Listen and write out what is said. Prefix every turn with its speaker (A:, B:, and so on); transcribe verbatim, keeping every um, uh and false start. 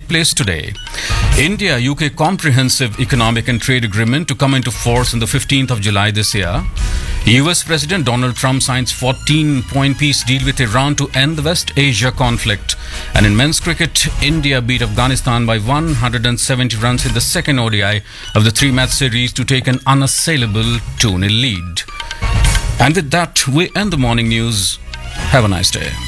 A: place today. India U K Comprehensive Economic and Trade Agreement to come into force on the fifteenth of July this year. U S President Donald Trump signs fourteen point peace deal with Iran to end the West Asia conflict. And in men's cricket, India beat Afghanistan by one hundred seventy runs in the second O D I of the three-match series to take an unassailable two nil lead. And with that, we end the morning news. Have a nice day.